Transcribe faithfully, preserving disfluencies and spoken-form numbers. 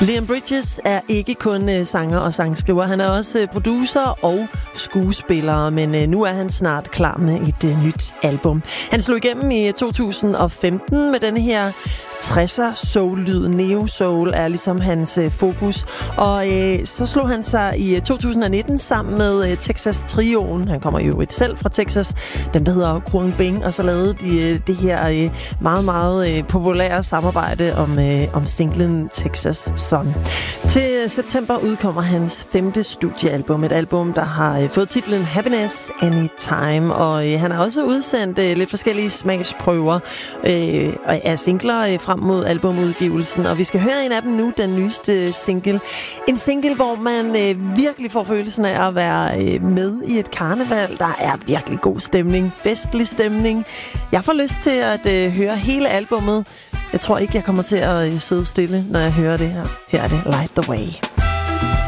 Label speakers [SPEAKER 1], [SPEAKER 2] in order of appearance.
[SPEAKER 1] Leon Bridges er ikke kun uh, sanger og sangskriver, han er også uh, producer og skuespiller, men uh, nu er han snart klar med et uh, nyt album. Han slog igennem i to tusind og femten med denne her tresser soul-lyd. Neo-soul er ligesom hans uh, fokus, og uh, så slog han sig i uh, to tusind og nitten sammen med uh, Texas Trioen. Han kommer jo et selv fra Texas, dem der hedder Kruang Bing, og så lavede de uh, det her uh, meget, meget uh, populære samarbejde om, uh, om singlen Texas Sun. Til september udkommer hans femte studiealbum, et album, der har uh, fået titlen Happiness Anytime, og uh, han har også udsendt uh, lidt forskellige smagsprøver uh, af singler uh, frem mod albumudgivelsen, og vi skal høre en af dem nu, den nyeste single. En single, hvor man uh, virkelig får følelsen af at være uh, med i et karneval. Der er virkelig god stemning, festlig stemning. Jeg får lyst til at uh, høre hele albummet. Jeg tror ikke, jeg kommer til at uh, sidde stille, når jeg hører det her. Her er det Light the Way.